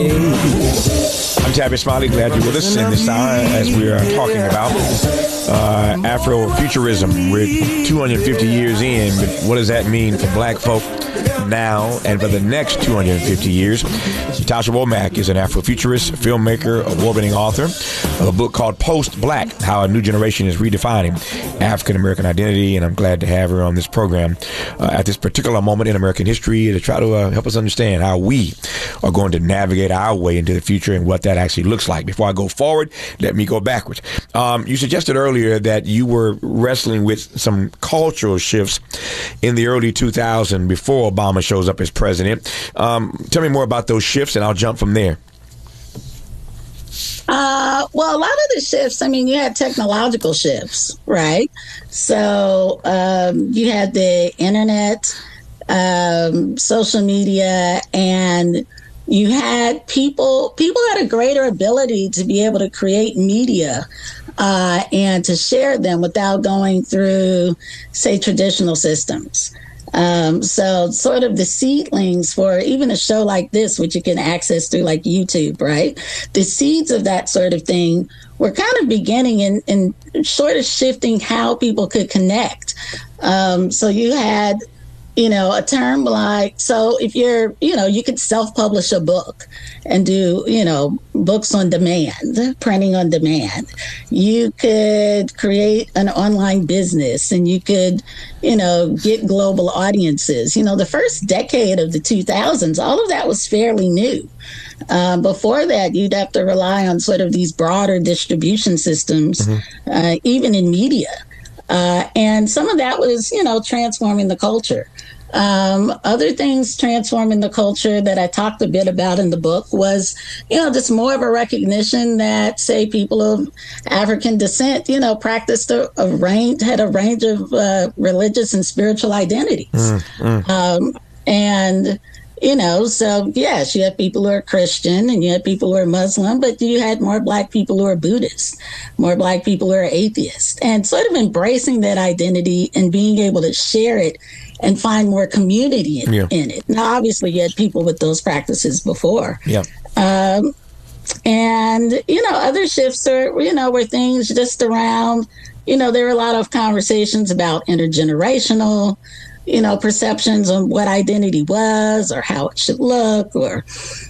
I'm Tabby Smiley, glad you're with us in this hour as we are talking about Afrofuturism. We're 250 years in, but what does that mean for black folk now and for the next 250 years? Tasha Womack is an Afrofuturist, filmmaker, award-winning author of a book called Post-Black, How a New Generation is Redefining African-American Identity, and I'm glad to have her on this program at this particular moment in American history to try to help us understand how we are going to navigate our way into the future and what that actually looks like. Before I go forward, let me go backwards. You suggested earlier that you were wrestling with some cultural shifts in the early 2000s before Obama shows up as president. Tell me more about those shifts, and I'll jump from there. Well, a lot of the shifts, I mean, you had technological shifts, right? So you had the internet, social media, and you had people had a greater ability to be able to create media and to share them without going through, say, traditional systems. So sort of the seedlings for even a show like this, which you can access through like YouTube, right? The seeds of that sort of thing were kind of beginning and sort of shifting how people could connect. So you had, a term like, so if you're, you could self-publish a book and do, books on demand, printing on demand. You could create an online business and you could, get global audiences. The first decade of the 2000s, all of that was fairly new. Before that, you'd have to rely on sort of these broader distribution systems, even in media. And some of that was, transforming the culture. Other things transforming the culture that I talked a bit about in the book was, just more of a recognition that, say, people of African descent, practiced had a range of religious and spiritual identities. And so yes, you had people who are Christian and you had people who are Muslim, but you had more Black people who are Buddhist, more Black people who are atheists, and sort of embracing that identity and being able to share it and find more community in it. Now, obviously, you had people with those practices before. And, other shifts are, were things just around, there were a lot of conversations about intergenerational, perceptions on what identity was or how it should look or,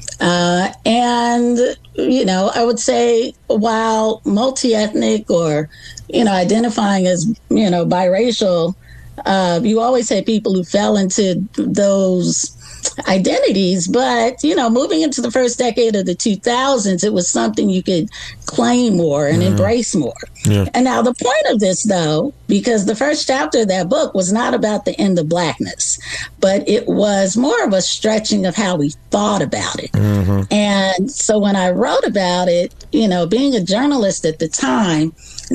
I would say while multi-ethnic or, identifying as, biracial, you always had people who fell into those identities, but moving into the first decade of the 2000s, it was something you could claim more and embrace more. And now the point of this, though, because the first chapter of that book was not about the end of Blackness, but it was more of a stretching of how we thought about it. And so when I wrote about it, being a journalist at the time,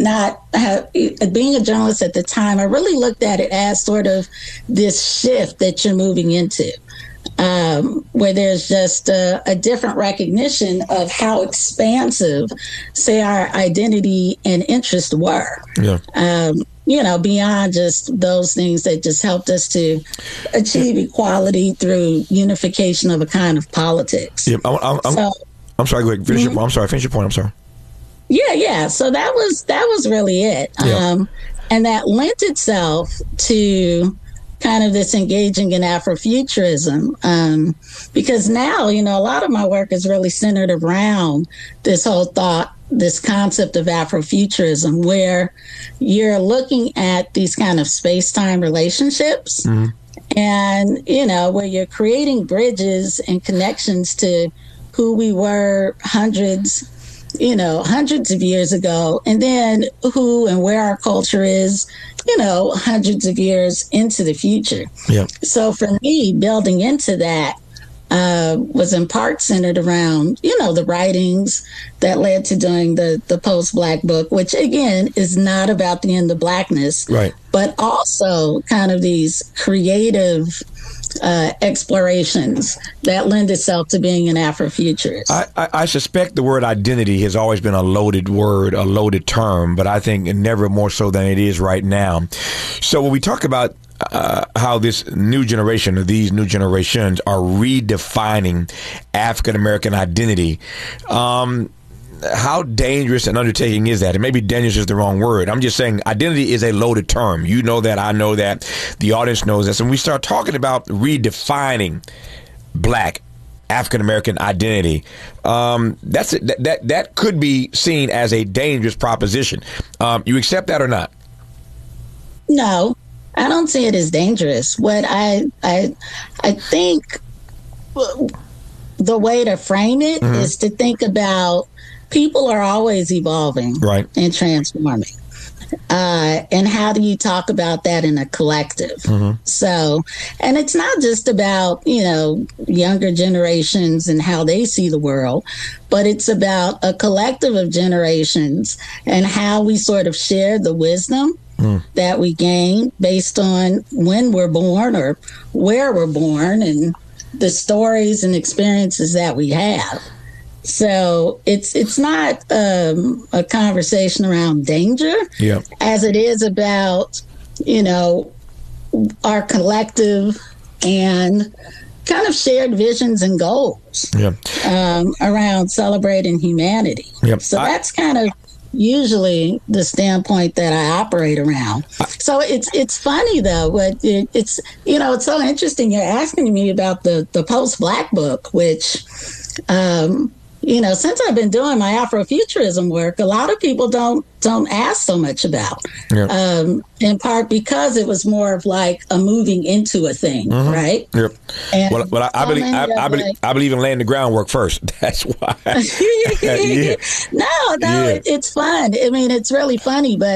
I really looked at it as sort of this shift that you're moving into. Where there's just a different recognition of how expansive, say, our identity and interest were. Beyond just those things that just helped us to achieve equality through unification of a kind of politics. I'm sorry, go ahead. Finish your point. I'm sorry. Yeah. So that was really it. And that lent itself to kind of this engaging in Afrofuturism, because now, a lot of my work is really centered around this whole thought, this concept of Afrofuturism, where you're looking at these kind of space-time relationships and, where you're creating bridges and connections to who we were hundreds of years ago, and then who and where our culture is, hundreds of years into the future. So for me, building into that was in part centered around, the writings that led to doing the Post-Black book, which again is not about the end of Blackness, but also kind of these creative explorations that lend itself to being an Afrofuturist. I suspect the word identity has always been a loaded word, a loaded term, but I think never more so than it is right now. So when we talk about how this new generation, or these new generations, are redefining African American identity. How dangerous an undertaking is that? And maybe dangerous is the wrong word. I'm just saying identity is a loaded term. You know that, I know that, the audience knows this. And we start talking about redefining Black African American identity. That could be seen as a dangerous proposition. You accept that or not? No, I don't see it as dangerous. What I think the way to frame it is to think about people are always evolving, right, and transforming. And how do you talk about that in a collective? So, and it's not just about, younger generations and how they see the world, but it's about a collective of generations and how we sort of share the wisdom that we gain based on when we're born or where we're born and the stories and experiences that we have. So it's not a conversation around danger, as it is about, our collective and kind of shared visions and goals around celebrating humanity. So that's kind of usually the standpoint that I operate around. So it's funny though, but it's so interesting. You're asking me about the post-Black book, which since I've been doing my Afrofuturism work, a lot of people don't ask so much about. In part because it was more of like a moving into a thing, right? And well, I believe in laying the groundwork first. That's why. No, it's fun. I mean, it's really funny, but